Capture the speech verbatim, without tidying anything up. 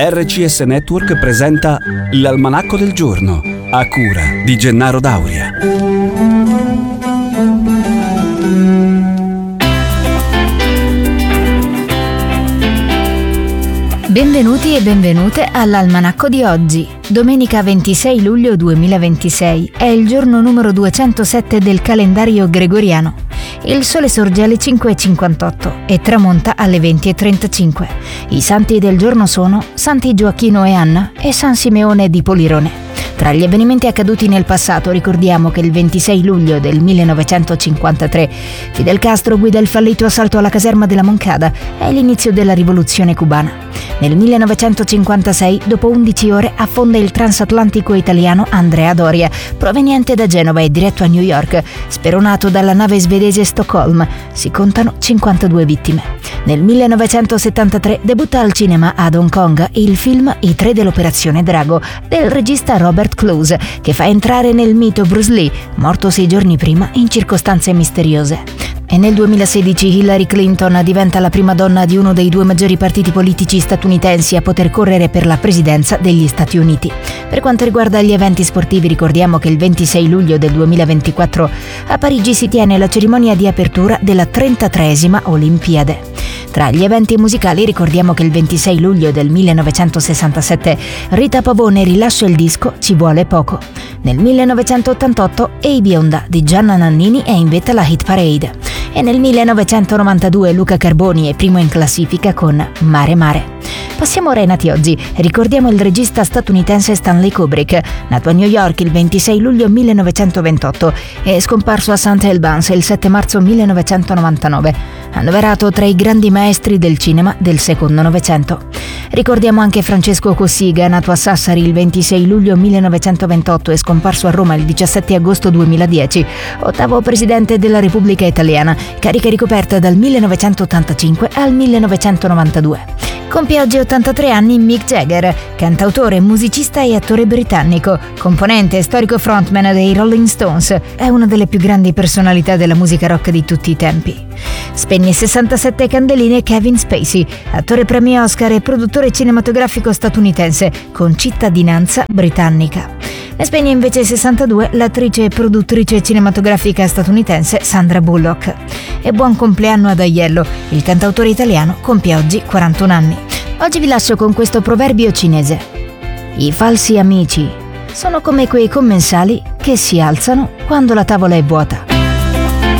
R C S Network presenta l'Almanacco del Giorno, a cura di Gennaro Dauria. Benvenuti e benvenute all'Almanacco di oggi. Domenica ventisei luglio duemilaventisei è il giorno numero duecentosette del calendario gregoriano. Il sole sorge alle cinque e cinquantotto e tramonta alle venti e trentacinque. I santi del giorno sono Santi Gioacchino e Anna e San Simeone di Polirone. Tra gli avvenimenti accaduti nel passato ricordiamo che il ventisei luglio del millenovecentocinquantatré Fidel Castro guida il fallito assalto alla caserma della Moncada e l'inizio della rivoluzione cubana. Nel millenovecentocinquantasei, dopo undici ore, affonda il transatlantico italiano Andrea Doria, proveniente da Genova e diretto a New York, speronato dalla nave svedese Stockholm. Si contano cinquantadue vittime. Nel millenovecentosettantatré debutta al cinema ad Hong Kong il film I tre dell'Operazione Drago del regista Robert Clouse, che fa entrare nel mito Bruce Lee, morto sei giorni prima in circostanze misteriose. E nel duemilasedici Hillary Clinton diventa la prima donna di uno dei due maggiori partiti politici statunitensi a poter correre per la presidenza degli Stati Uniti. Per quanto riguarda gli eventi sportivi, ricordiamo che il ventisei luglio del duemilaventiquattro a Parigi si tiene la cerimonia di apertura della trentatreesima Olimpiade. Tra gli eventi musicali ricordiamo che il ventisei luglio del millenovecentosessantasette Rita Pavone rilascia il disco Ci vuole poco. Nel millenovecentottantotto Ehi Bionda di Gianna Nannini è in vetta alla hit parade. E nel millenovecentonovantadue Luca Carboni è primo in classifica con Mare Mare. Passiamo ora ai nati oggi. Ricordiamo il regista statunitense Stanley Kubrick, nato a New York il ventisei luglio millenovecentoventotto e scomparso a Saint Albans il sette marzo millenovecentonovantanove, annoverato tra i grandi maestri del cinema del secondo Novecento. Ricordiamo anche Francesco Cossiga, nato a Sassari il ventisei luglio millenovecentoventotto e scomparso a Roma il diciassette agosto duemiladieci, ottavo presidente della Repubblica Italiana, carica ricoperta dal millenovecentottantacinque al millenovecentonovantadue. Compie oggi ottantatré anni Mick Jagger, cantautore, musicista e attore britannico, componente e storico frontman dei Rolling Stones. È una delle più grandi personalità della musica rock di tutti i tempi. Spegne sessantasette candeline Kevin Spacey, attore premio Oscar e produttore cinematografico statunitense con cittadinanza britannica. Ne spegne invece sessantadue l'attrice e produttrice cinematografica statunitense Sandra Bullock. E buon compleanno ad Aiello, il cantautore italiano compie oggi quarantuno anni. Oggi vi lascio con questo proverbio cinese. I falsi amici sono come quei commensali che si alzano quando la tavola è vuota.